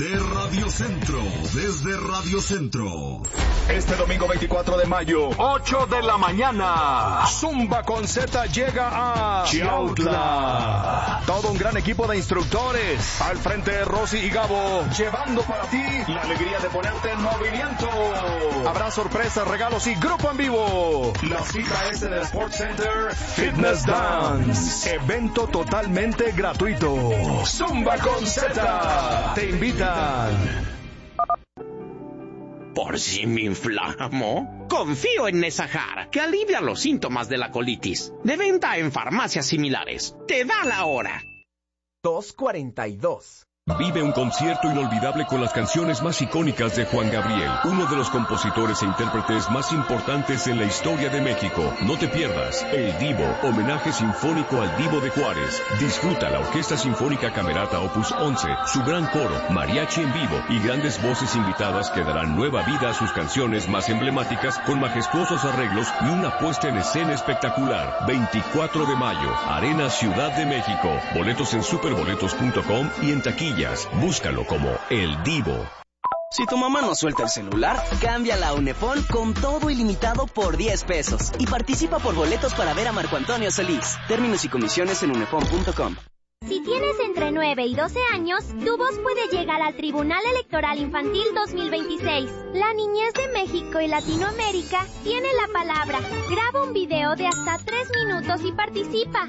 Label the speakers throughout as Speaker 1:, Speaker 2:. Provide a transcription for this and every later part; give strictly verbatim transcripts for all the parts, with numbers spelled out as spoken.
Speaker 1: de Radio Centro, desde Radio Centro.
Speaker 2: Este domingo veinticuatro de mayo, ocho de la mañana, Zumba con Z llega a Chiautla. Todo un gran equipo de instructores, al frente de Rosy y Gabo, llevando para ti la alegría de ponerte en movimiento. Habrá sorpresas, regalos y grupo en vivo. La cita es en el Sports Center Fitness Dance. Evento totalmente gratuito. Zumba con Z. Te invitan.
Speaker 3: ¿Por si me inflamo? Confío en Nesahar, que alivia los síntomas de la colitis. De venta en farmacias similares. Te da la hora.
Speaker 4: dos cuarenta y dos.
Speaker 5: Vive un concierto inolvidable con las canciones más icónicas de Juan Gabriel, uno de los compositores e intérpretes más importantes en la historia de México. No te pierdas El Divo, homenaje sinfónico al Divo de Juárez. Disfruta la Orquesta Sinfónica Camerata Opus once, su gran coro, mariachi en vivo y grandes voces invitadas que darán nueva vida a sus canciones más emblemáticas con majestuosos arreglos y una puesta en escena espectacular. veinticuatro de mayo, Arena Ciudad de México. Boletos en superboletos punto com y en taquilla. Búscalo como El Divo.
Speaker 6: Si tu mamá no suelta el celular, cámbiala a Unefón con todo ilimitado por diez pesos. Y participa por boletos para ver a Marco Antonio Solís. Términos y comisiones en unefón punto com.
Speaker 7: Si tienes entre nueve y doce años, tu voz puede llegar al Tribunal Electoral Infantil dos mil veintiséis. La niñez de México y Latinoamérica tiene la palabra. Graba un video de hasta tres minutos y participa.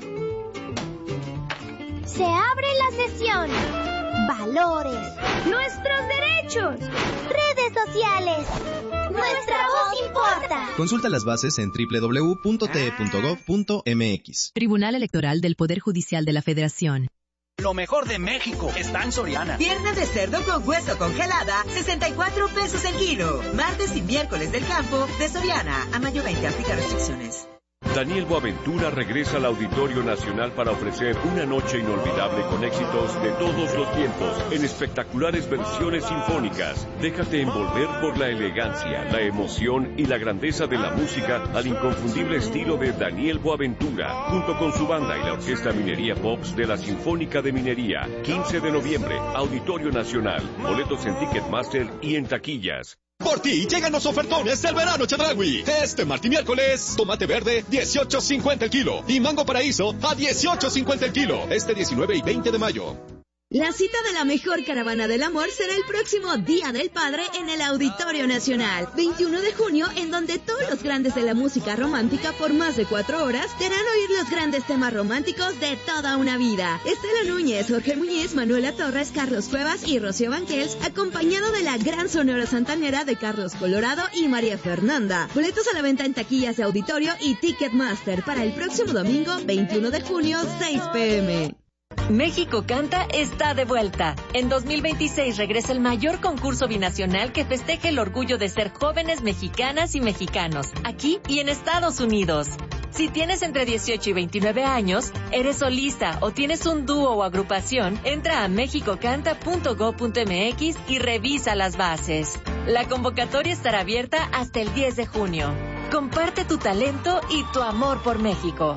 Speaker 7: Se abre la sesión. Valores. Nuestros derechos. Redes sociales. Nuestra voz importa.
Speaker 8: Consulta las bases en doble u doble u doble u punto t e punto gov punto m x.
Speaker 9: Tribunal Electoral del Poder Judicial de la Federación.
Speaker 10: Lo mejor de México está en Soriana.
Speaker 11: Pierna de cerdo con hueso congelada, sesenta y cuatro pesos el kilo. Martes y miércoles del campo de Soriana. A mayo veinte, aplica restricciones.
Speaker 5: Daniel Boaventura regresa al Auditorio Nacional para ofrecer una noche inolvidable con éxitos de todos los tiempos en espectaculares versiones sinfónicas. Déjate envolver por la elegancia, la emoción y la grandeza de la música al inconfundible estilo de Daniel Boaventura, junto con su banda y la Orquesta Minería Pops de la Sinfónica de Minería. quince de noviembre, Auditorio Nacional. Boletos en Ticketmaster y en taquillas.
Speaker 12: Por ti llegan los ofertones del verano Chedraui. Este martes y miércoles, tomate verde dieciocho cincuenta el kilo y mango paraíso a dieciocho cincuenta el kilo. Este diecinueve y veinte de mayo.
Speaker 13: La cita de la mejor caravana del amor será el próximo Día del Padre en el Auditorio Nacional, veintiuno de junio, en donde todos los grandes de la música romántica por más de cuatro horas te harán oír los grandes temas románticos de toda una vida. Estela Núñez, Jorge Muñiz, Manuela Torres, Carlos Cuevas y Rocío Banquels, acompañado de la gran sonora santanera de Carlos Colorado y María Fernanda. Boletos a la venta en taquillas de Auditorio y Ticketmaster para el próximo domingo, veintiuno de junio, seis pe eme.
Speaker 14: México Canta está de vuelta. En dos mil veintiséis regresa el mayor concurso binacional que festeja el orgullo de ser jóvenes mexicanas y mexicanos, aquí y en Estados Unidos. Si tienes entre dieciocho y veintinueve años, eres solista o tienes un dúo o agrupación, entra a mexico canta punto gob punto eme equis y revisa las bases. La convocatoria estará abierta hasta el diez de junio. Comparte tu talento y tu amor por México.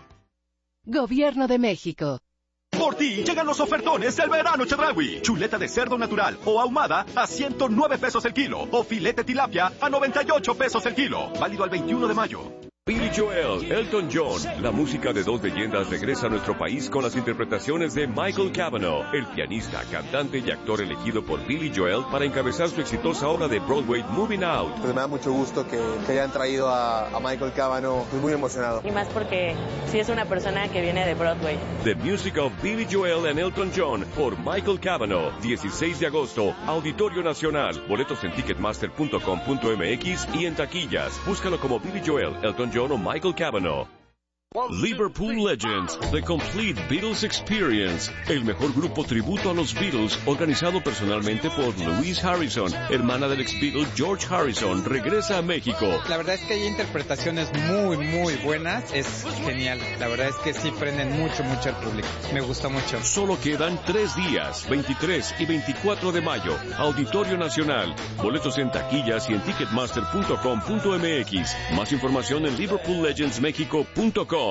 Speaker 15: Gobierno de México.
Speaker 12: Por ti llegan los ofertones del verano Chedraui. Chuleta de cerdo natural o ahumada a ciento nueve pesos el kilo. O filete tilapia a noventa y ocho pesos el kilo. Válido al veintiuno de mayo.
Speaker 5: Billy Joel, Elton John, la música de dos leyendas regresa a nuestro país con las interpretaciones de Michael Cavanaugh, el pianista, cantante y actor elegido por Billy Joel para encabezar su exitosa obra de Broadway Moving Out.
Speaker 16: Pues me da mucho gusto que, que hayan traído a, a Michael Cavanaugh, estoy muy emocionado.
Speaker 17: Y más porque sí es una persona que viene de Broadway.
Speaker 5: The Music of Billy Joel and Elton John por Michael Cavanaugh, dieciséis de agosto, Auditorio Nacional. Boletos en ticketmaster punto com punto eme equis y en taquillas. Búscalo como Billy Joel, Elton John o Michael Cavanaugh. Liverpool Legends, The Complete Beatles Experience, el mejor grupo tributo a los Beatles, organizado personalmente por Louise Harrison, hermana del ex Beatle George Harrison, regresa a México.
Speaker 18: La verdad es que hay interpretaciones muy, muy buenas, es genial, la verdad es que sí prenden mucho, mucho al público, me gusta mucho.
Speaker 5: Solo quedan tres días, veintitrés y veinticuatro de mayo, Auditorio Nacional, boletos en taquillas y en ticketmaster punto com punto eme equis, más información en liverpool legends mexico punto com.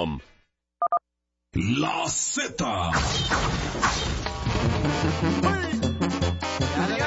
Speaker 1: La Z.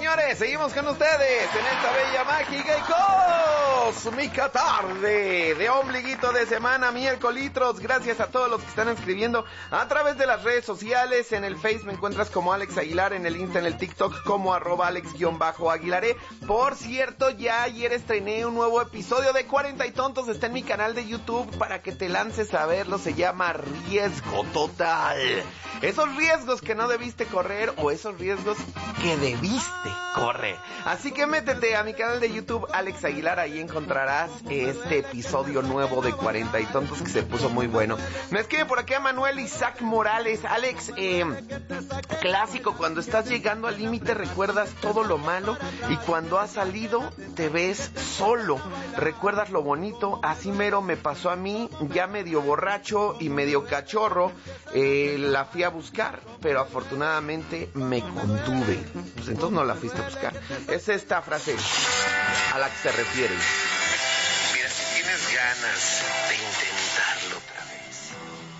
Speaker 19: señores, seguimos con ustedes en esta bella, mágica y cósmica tarde de ombliguito de semana, miércolitros. Gracias a todos los que están escribiendo a través de las redes sociales. En el Face me encuentras como Alex Aguilar, en el Insta, en el TikTok como arroba Alex-Aguilaré. Por cierto, ya ayer estrené un nuevo episodio de cuarenta y Tontos, está en mi canal de YouTube para que te lances a verlo. Se llama Riesgo Total. Esos riesgos que no debiste correr o esos riesgos que debiste correr. Así que métete a mi canal de YouTube, Alex Aguilar, ahí encontrarás este episodio nuevo de cuarenta y Tontos que se puso muy bueno. Me escribe por aquí a Manuel Isaac Morales. Alex, eh, clásico, cuando estás llegando al límite recuerdas todo lo malo y cuando has salido te ves solo. Recuerdas lo bonito, así mero me pasó a mí, ya medio borracho y medio cachorro, eh, la fui a buscar, pero afortunadamente me contuve. Pues entonces no la fuiste a buscar. Es esta frase a la que se refiere.
Speaker 20: Mira, si tienes ganas de intentarlo otra vez,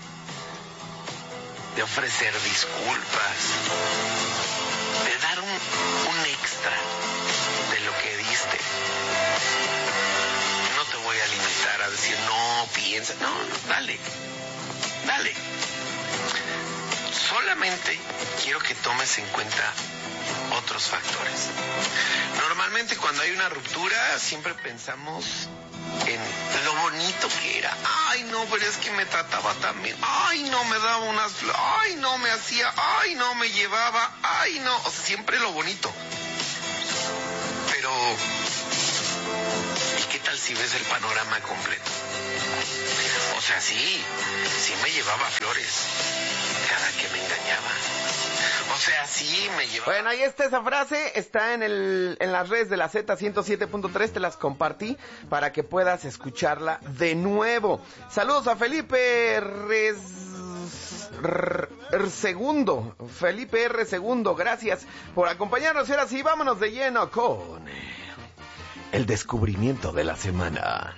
Speaker 20: de ofrecer disculpas, de dar un, un extra de lo que diste, no te voy a limitar a decir no, piensa, no, no, dale, dale. Solamente quiero que tomes en cuenta otros factores. Normalmente cuando hay una ruptura siempre pensamos en lo bonito que era. Ay, no, pero es que me trataba tan bien. Ay, no, me daba unas flores. Ay, no, me hacía. Ay, no, me llevaba. Ay, no. O sea, siempre lo bonito. Pero, ¿y qué tal si ves el panorama completo? O sea, sí, sí me llevaba flores cada que me engañaba. O sea, sí me llevaba.
Speaker 19: Bueno, ahí está esa frase, está en el en las redes de la Z ciento siete punto tres, te las compartí para que puedas escucharla de nuevo. Saludos a Felipe R. R. Segundo, Felipe R. Segundo, gracias por acompañarnos. Y ahora sí, vámonos de lleno con el descubrimiento de la semana.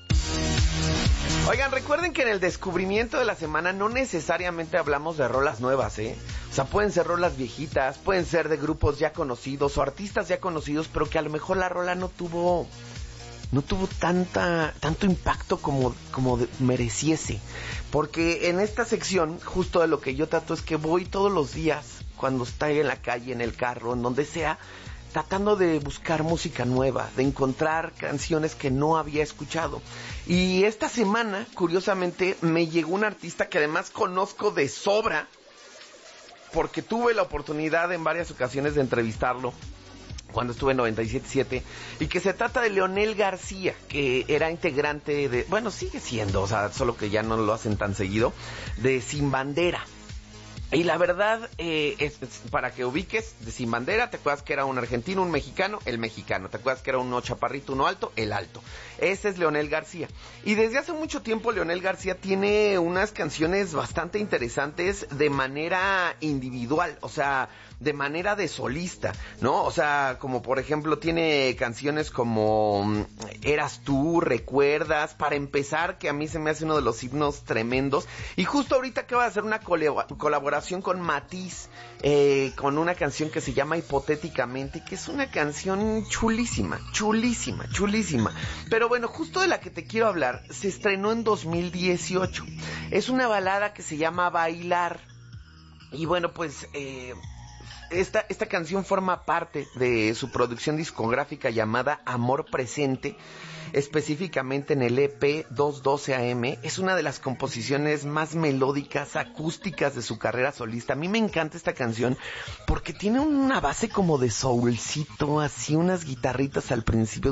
Speaker 19: Oigan, recuerden que en el descubrimiento de la semana no necesariamente hablamos de rolas nuevas, ¿eh? O sea, pueden ser rolas viejitas, pueden ser de grupos ya conocidos o artistas ya conocidos, pero que a lo mejor la rola no tuvo no tuvo tanta tanto impacto como, como de, mereciese. Porque en esta sección, justo de lo que yo trato es que voy todos los días, cuando estoy en la calle, en el carro, en donde sea, tratando de buscar música nueva, de encontrar canciones que no había escuchado. Y esta semana, curiosamente, me llegó un artista que además conozco de sobra, porque tuve la oportunidad en varias ocasiones de entrevistarlo cuando estuve en noventa y siete punto siete, y que se trata de Leonel García, que era integrante de, bueno, sigue siendo, o sea, solo que ya no lo hacen tan seguido, de Sin Bandera. Y la verdad, eh, es, es, para que ubiques, de Sin Bandera, te acuerdas que era un argentino, un mexicano, el mexicano. Te acuerdas que era uno chaparrito, uno alto, el alto. Ese es Leonel García. Y desde hace mucho tiempo Leonel García tiene unas canciones bastante interesantes de manera individual, o sea, de manera de solista, ¿no? O sea, como por ejemplo tiene canciones como Eras tú, Recuerdas, para empezar, que a mí se me hace uno de los himnos tremendos. Y justo ahorita acaba de hacer una colaboración con Matiz, eh, con una canción que se llama Hipotéticamente, que es una canción chulísima, chulísima, chulísima. Pero bueno, justo de la que te quiero hablar, se estrenó en dos mil dieciocho. Es una balada que se llama Bailar. Y bueno, pues... Eh, Esta, esta canción forma parte de su producción discográfica llamada Amor Presente, específicamente en el E P doscientos doce A M. Es una de las composiciones más melódicas, acústicas de su carrera solista. A mí me encanta esta canción porque tiene una base como de soulcito, así unas guitarritas al principio,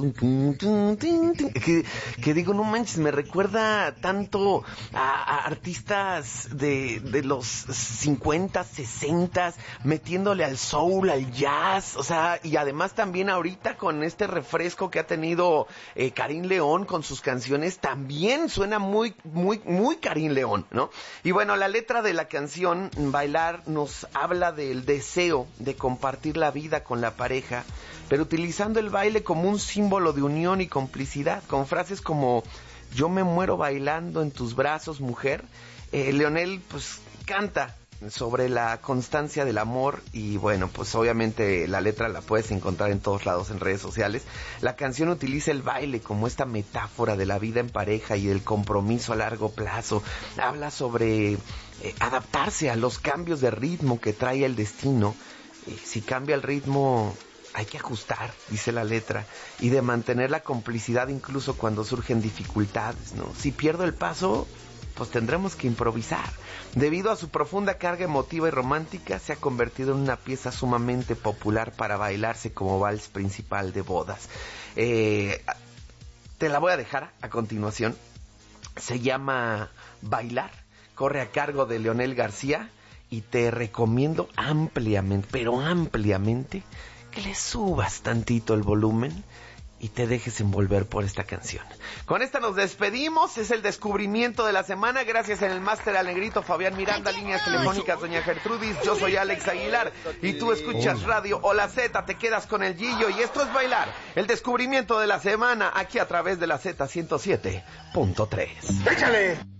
Speaker 19: que, que digo, no manches, me recuerda tanto a, a artistas de, de los cincuenta, sesenta, metiéndole al soul, al jazz, o sea, y además también ahorita con este refresco que ha tenido eh, Karim León con sus canciones, también suena muy, muy, muy Karim León, ¿no? Y bueno, la letra de la canción Bailar nos habla del deseo de compartir la vida con la pareja, pero utilizando el baile como un símbolo de unión y complicidad, con frases como yo me muero bailando en tus brazos, mujer. eh, Leonel pues canta sobre la constancia del amor y bueno, pues obviamente la letra la puedes encontrar en todos lados en redes sociales. La canción utiliza el baile como esta metáfora de la vida en pareja y del compromiso a largo plazo. Habla sobre eh, adaptarse a los cambios de ritmo que trae el destino. Eh, si cambia el ritmo, hay que ajustar, dice la letra, y de mantener la complicidad incluso cuando surgen dificultades, ¿no? Si pierdo el paso, pues tendremos que improvisar. Debido a su profunda carga emotiva y romántica, se ha convertido en una pieza sumamente popular para bailarse como vals principal de bodas. Eh, te la voy a dejar a continuación. Se llama Bailar, corre a cargo de Leonel García y te recomiendo ampliamente, pero ampliamente, que le subas tantito el volumen y te dejes envolver por esta canción. Con esta nos despedimos, es el descubrimiento de la semana, gracias en el máster al negrito Fabián Miranda, líneas telefónicas doña Gertrudis, yo soy Alex Aguilar y tú escuchas Radio Hola Z, te quedas con el Gillo y esto es Bailar, el descubrimiento de la semana aquí a través de la Z ciento siete punto tres. ¡Échale!